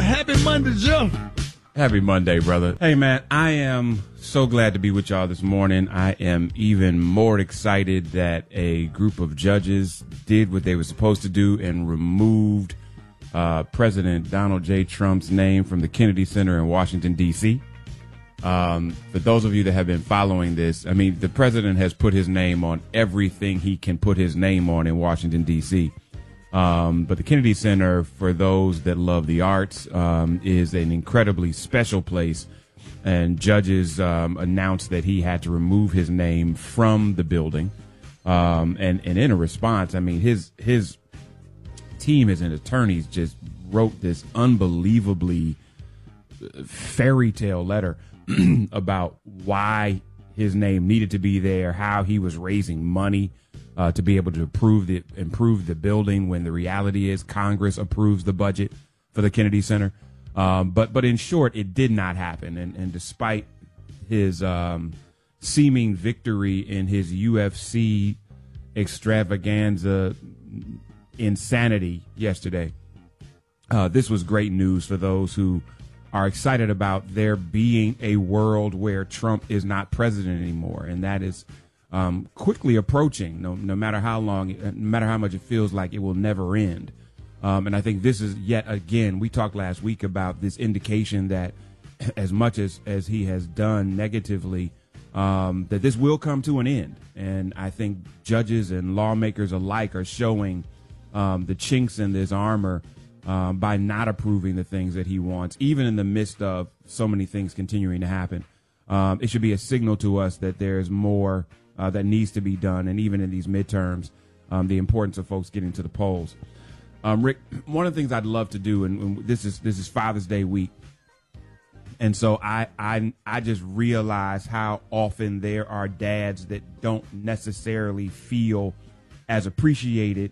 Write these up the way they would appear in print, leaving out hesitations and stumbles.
Happy Monday, Joe. Happy Monday, brother. Hey, man, I am so glad to be with y'all this morning. I am even more excited that a group of judges did what they were supposed to do and removed President Donald J. Trump's name from the Kennedy Center in Washington, D.C. For those of you that have been following this, I mean, the president has put his name on everything he can put his name on in Washington, D.C. But the Kennedy Center, for those that love the arts, is an incredibly special place. And judges announced that he had to remove his name from the building. And in a response, I mean, his team as an attorneys just wrote this unbelievably fairy tale letter about why his name needed to be there, how he was raising money to be able to improve the building when the reality is Congress approves the budget for the Kennedy Center. But in short, it did not happen. And despite his seeming victory in his UFC extravaganza insanity yesterday, this was great news for those who are excited about there being a world where Trump is not president anymore. And that is quickly approaching, no matter how long, no matter how much it feels like it will never end. And I think this is yet again, we talked last week about this indication that as much as he has done negatively, that this will come to an end. And I think judges and lawmakers alike are showing the chinks in this armor by not approving the things that he wants, even in the midst of so many things continuing to happen. It should be a signal to us that there's more that needs to be done. And even in these midterms, the importance of folks getting to the polls. Rick, one of the things I'd love to do, and this is Father's Day week. And so I just realize how often there are dads that don't necessarily feel as appreciated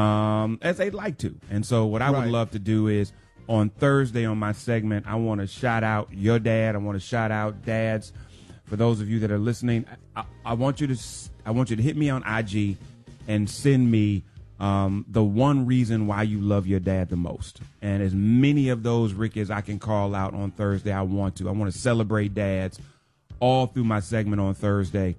as they'd like to. And so what I would love to do is on Thursday on my segment, I want to shout out your dad. I want to shout out dads. For those of you that are listening, I want you to hit me on IG and send me the one reason why you love your dad the most. And as many of those, Rick, as I can call out on Thursday, I want to celebrate dads all through my segment on Thursday.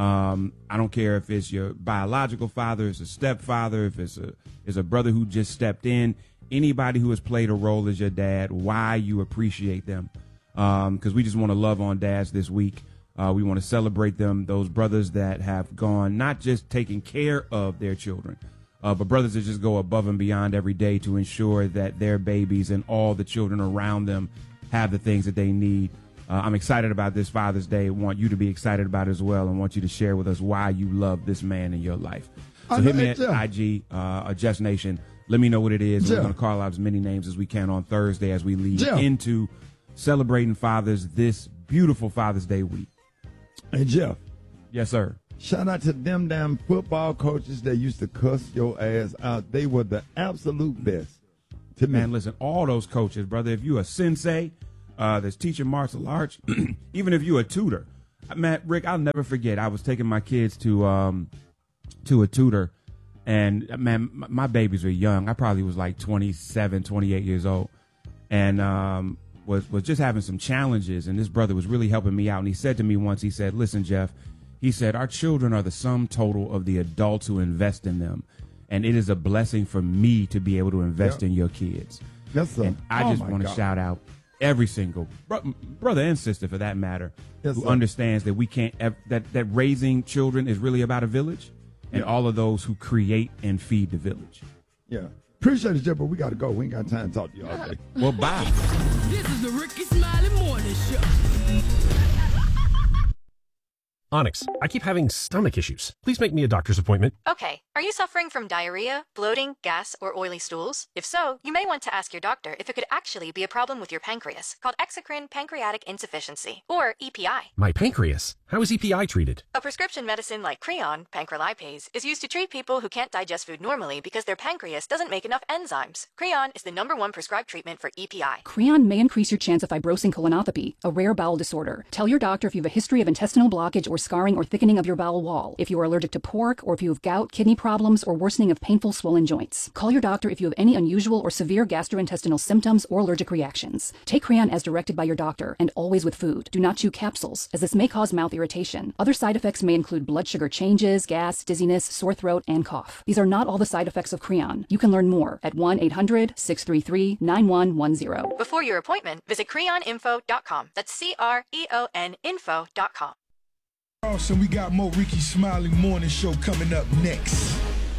I don't care if it's your biological father, it's a stepfather, if it's a brother who just stepped in, anybody who has played a role as your dad, why you appreciate them. Because we just want to love on dads this week. We want to celebrate them, those brothers that have gone, not just taking care of their children, but brothers that just go above and beyond every day to ensure that their babies and all the children around them have the things that they need. I'm excited about this Father's Day. I want you to be excited about it as well, and want you to share with us why you love this man in your life. So hit me at IG, Just Nation. Let me know what it is. We're going to call out as many names as we can on Thursday as we lead into celebrating fathers this beautiful Father's Day week. Hey, Jeff. Yes, sir. Shout out to them damn football coaches that used to cuss your ass out. They were the absolute best to me. Man, listen, all those coaches, brother, if you a sensei, that's teaching martial arts, even if you a tutor. Man, Rick, I'll never forget. I was taking my kids to a tutor, and man, my babies were young. I probably was like 27, 28 years old, and was just having some challenges. And this brother was really helping me out. And he said to me once, he said, "Listen, Jeff," he said, "our children are the sum total of the adults who invest in them, and it is a blessing for me to be able to invest in your kids." Yes, sir. And I just want to shout out every single brother and sister, for that matter, who understands that we can't that raising children is really about a village, and all of those who create and feed the village. Yeah, appreciate it, Jeff, but we got to go. We ain't got time to talk to you all day. Well, bye. This is the Ricky Smiley Morning Show. Onyx, I keep having stomach issues. Please make me a doctor's appointment. Okay. Are you suffering from diarrhea, bloating, gas, or oily stools? If so, you may want to ask your doctor if it could actually be a problem with your pancreas, called exocrine pancreatic insufficiency, or EPI. My pancreas? How is EPI treated? A prescription medicine like Creon, pancrelipase, is used to treat people who can't digest food normally because their pancreas doesn't make enough enzymes. Creon is the #1 prescribed treatment for EPI. Creon may increase your chance of fibrosing colonopathy, a rare bowel disorder. Tell your doctor if you have a history of intestinal blockage or scarring or thickening of your bowel wall, if you are allergic to pork, or if you have gout, kidney problems, or worsening of painful swollen joints. Call your doctor if you have any unusual or severe gastrointestinal symptoms or allergic reactions. Take Creon as directed by your doctor, and always with food. Do not chew capsules, as this may cause mouth irritation. Other side effects may include blood sugar changes, gas, dizziness, sore throat, and cough. These are not all the side effects of Creon. You can learn more at 1-800-633-9110. Before your appointment, visit creoninfo.com. That's CREON info.com. Awesome, we got more Ricky Smiley Morning Show coming up next.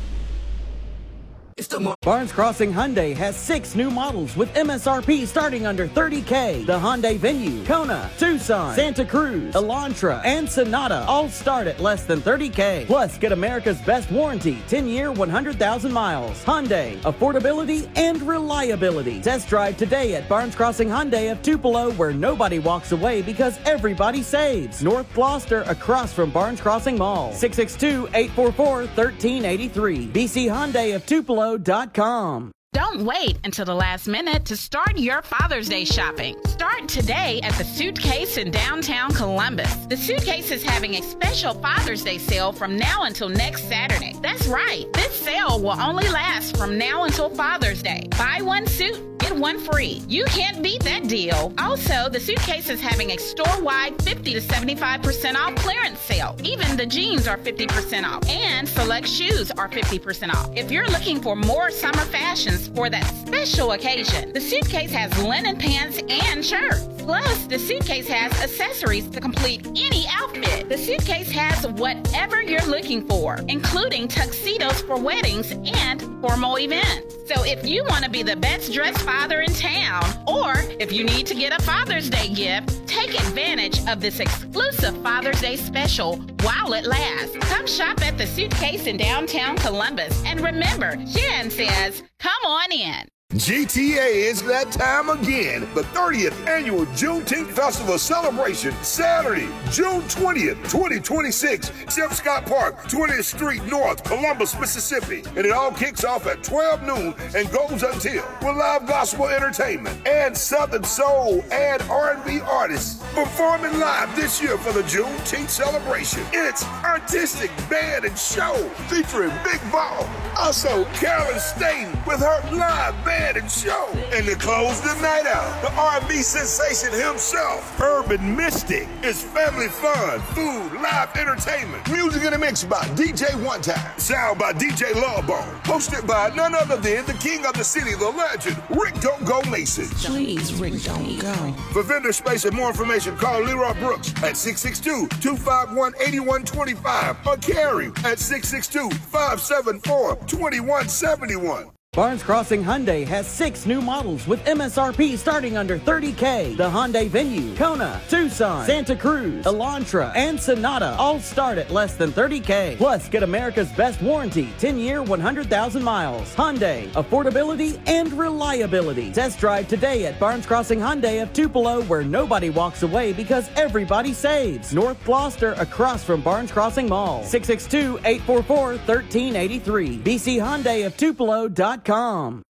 Barnes Crossing Hyundai has 6 new models with MSRP starting under $30K. The Hyundai Venue, Kona, Tucson, Santa Cruz, Elantra, and Sonata all start at less than $30K. Plus, get America's best warranty, 10-year, 100,000 miles. Hyundai, affordability and reliability. Test drive today at Barnes Crossing Hyundai of Tupelo, where nobody walks away because everybody saves. North Gloucester, across from Barnes Crossing Mall. 662-844-1383. BC Hyundai of Tupelo.com. Don't wait until the last minute to start your Father's Day shopping. Start today at the Suitcase in downtown Columbus. The Suitcase is having a special Father's Day sale from now until next Saturday. That's right. This sale will only last from now until Father's Day. Buy one suit, get one free. You can't beat that deal. Also, the Suitcase is having a store-wide 50 to 75% off clearance sale. Even the jeans are 50% off, and select shoes are 50% off. If you're looking for more summer fashions for that special occasion, the Suitcase has linen pants and shirts. Plus, the Suitcase has accessories to complete any outfit. The Suitcase has whatever you're looking for, including tuxedos for weddings and formal events. So if you want to be the best dressed father in town, or if you need to get a Father's Day gift, take advantage of this exclusive Father's Day special while it lasts. Come shop at the Suitcase in downtown Columbus. And remember, Jen says, come on in. GTA is that time again. The 30th annual Juneteenth Festival celebration, Saturday, June 20th, 2026, Jeff Scott Park, 20th Street North, Columbus, Mississippi. And it all kicks off at 12 noon and goes until, with live gospel entertainment and Southern Soul and R&B artists performing live this year for the Juneteenth celebration. It's artistic band and show featuring Big Ball, also Carolyn Staten with her live band and show. And to close the night out, the R&B sensation himself, Urban Mystic. It's family fun, food, live entertainment, music in the mix by DJ One Time, sound by DJ Lawbone, hosted by none other than the king of the city, the legend, Rick Don't Go Mason. Please, Rick, don't go. For vendor space and more information, call Leroy Brooks at 662-251-8125 or Carrie at 662-574-2171. Barnes Crossing Hyundai has 6 new models with MSRP starting under $30K. The Hyundai Venue, Kona, Tucson, Santa Cruz, Elantra, and Sonata all start at less than $30K. Plus, get America's best warranty, 10-year, 100,000 miles. Hyundai, affordability and reliability. Test drive today at Barnes Crossing Hyundai of Tupelo, where nobody walks away because everybody saves. North Gloucester, across from Barnes Crossing Mall. 662-844-1383. BC Hyundai of Tupelo.com.